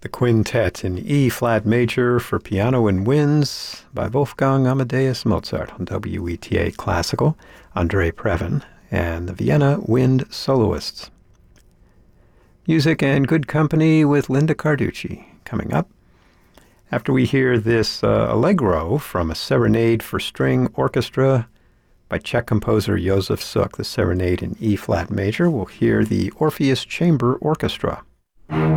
The Quintet in E-flat major for piano and winds by Wolfgang Amadeus Mozart on WETA Classical, Andrei Previn, and the Vienna Wind Soloists. Music and good company with Linda Carducci coming up. After we hear this Allegro from a Serenade for String Orchestra by Czech composer Josef Suk, the Serenade in E-flat major, we'll hear the Orpheus Chamber Orchestra.